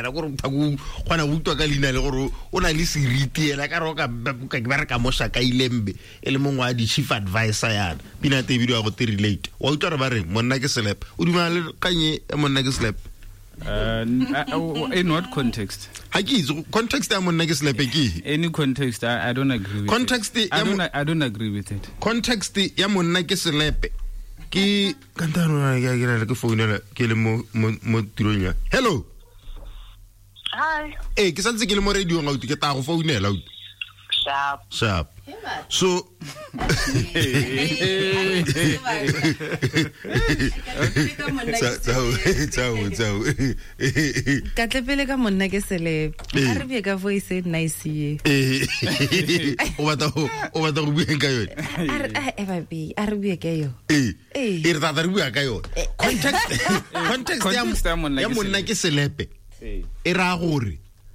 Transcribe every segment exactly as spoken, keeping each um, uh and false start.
ena gore Thako gona go utwa ka lina le gore o na le seriti ela ka roka ka ba re ka mosha ka ilembe ele mongwe a di chief advisor yana pina te video go te relate wa utwa re ba re monna ke slap o dima le kanye monna ke slap Uh, in what context? Context I'm on slap any context I, I don't agree with context it. I don't I don't agree with it. Context ya monna ke slap ke kantano ya ke le ke founela ke le mo mo tironya. Hello. Hi. Eh ke santse ke le mo radio nga uti ke ta go founela uti. Sharp. Sharp. So Ciao, ciao. Ka tlepele ka monna ke sele. A re bie ka voice nice ye. Eh. O bata o bata go bua ka yone. A re e ba bi, a re bie ka yo. Eh. Eh re tata re bua ka yone. Context context ya monna ke selepe. E ra gore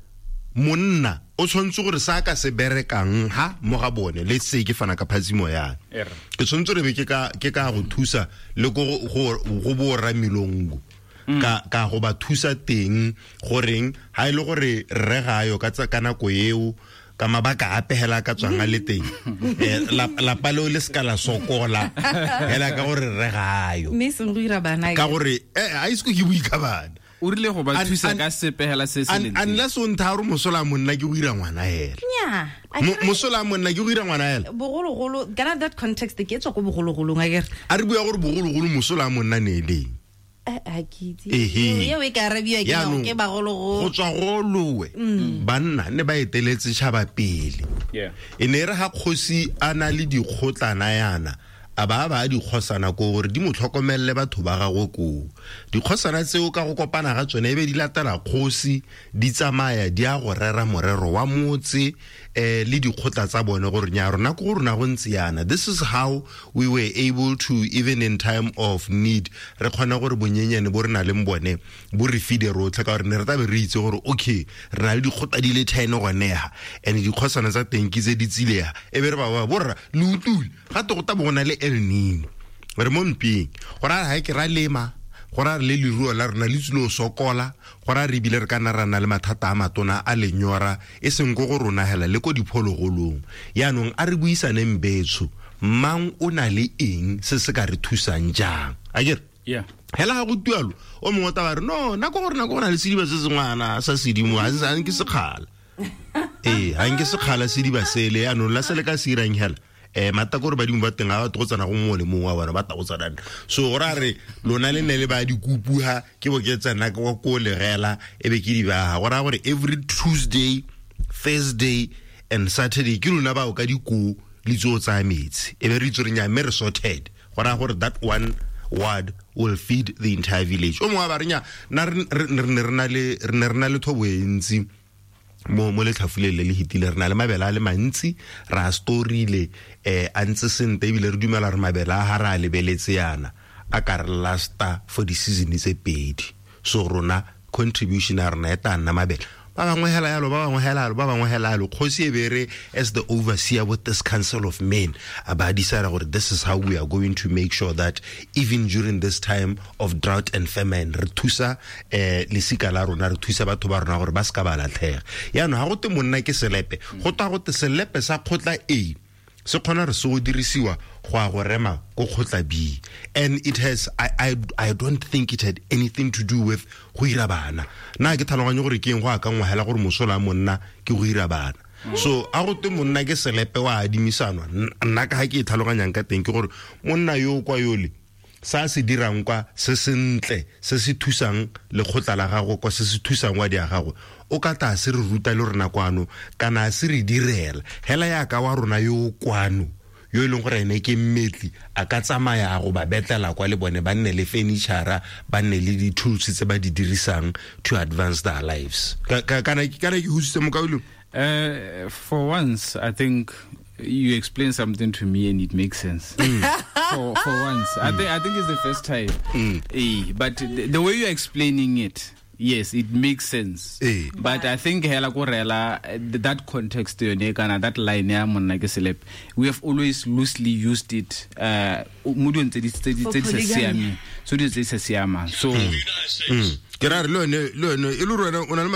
monna o tshwantse gore sa ka se berekang ha mo ga bone le se ke fana ka phazimo ya ke tshwantse re be ke ka ke ka go thusa le go go bo ra milongo ka ka go ba thusa teng goreng ha ile gore re ga yo ka tsa kana ko eo ka mabaka a pehela ka tswanga le teng la la palo le skala sokola hela ka gore re ga yo me se ngwira bana ka gore eh a isko ke buika bana o rile go ba thusa ka sepehela se se leng unless o ntha gore mosola monna ke go ira ngwana hela nya mosola monna ke go ira ngwana hela bogolo golo kana that context ke tswa go bogolo golo ngakere a re bua gore bogolo golo mosola monna ne le a kitse ye we ka rabia ke no ke bagolo go go tswa go lowe banna ne ba eteletse tshaba pele yeah ene re ha khosi ana le di khotlana yana aba ba di khosana go gore di motlhokomelle batho ba gago ko di khosana tseo ka go kopana ga tsone ebe di latela khosi di tsamaya di a go rera morero wa motse eh le di khotla tsa bone gore nya rona go rona go ntsiana. This is how we were able to, even in time of need, re khona gore bonyenyane bo rena le mbone bo re feed rotlhe ka gore ne re ta be re itse gore okay re na le di khotla di le ten go neha and di khosana tsa teng ke tse di tsileha ebe re ba ba borra le utule ga to go ta bona le El Nino re mo mping gora ha ke ra lema gora le le ruo la rena le tsilo sokola gora re bile re kana rana le mathata a matona a lenyora e seng go go rona hela le ko diphologolong yaanong a re buisane mbetso mang o na le eng se se ka re thusang jang a ke yeah hela go tualo o mongwe ta ba re no na go gore na go na le sidiba se sengwana sa sidimo a se ke sekgala eh ha nke sekgala sidiba sele yaanong la sele ka sirang hela eh mata gore ba di mo ba teng a ba tlo tsana go mo le mo wa bona ba ta go tsana so gora re lona le ne le ba di kupuha ke bo ke tsana go ko le gela e be ke di ba gora gore every Tuesday, Thursday and Saturday ke lona ba o ka di ku le tso tsa metsi e be re tsorinya me re sorted gora gore that one word will feed the entire village o mo ba renya na re re na le re ne re na le thobo entsi mo mo le tlhafulele le hitile rena le mabela le mantsi ra story le eh antse sente bile re dumela re mabela ha ra le beletse yana a ka re lasta for the season is a pedi so rona contribution a rena eta nna mabela ba bangwe hela yalo ba bangwe hela ba bangwe hela yalo khosi e bere as the overseer with this council of men about decided gore this is how we are going to make sure that even during this time of drought and famine re thusa eh lesika la rona re thusa batho ba rona gore ba ska ba latlhega ya no ha go te monna ke selepe go twa go te selepe sa khotla A se khona re se go dirisiwa go a go rema go khotla B and it has I I I don't think it had anything to do with go ira bana na ke tlhaloganya gore ke eng go aka ngwa hela gore mosola monna ke go ira bana so a go te monna ke selepe wa adimisanwa nna ka ha ke tlhaloganyang ka teng ke gore monna yo kwa yole sa se dirang kwa se sentle se se thusang le khotla la gago kwa se se thusang wa di a gago o ka ta se re ruta le rena kwano kana se re direla hela ya ka wa rona yo kwano yo ileng gore ene ke mmetli a ka tsamaya go ba betlela kwa le bone ba nne le furniture ba nne le di tools tse ba di dirisang to advance their lives kana kana ke husitse mo kailo uh for once I think you explain something to me and it makes sense. Mm. for for once mm. I think I think it's the first time mm. eh, but the, the way you're explaining it, yes, it makes sense. Eh. But I think hela go rela that context yone kana that line ya monna ke selep we have always loosely used it uh mudun tse di tse di tse siame so di tse siama so ke ra re le ne le ne e le rona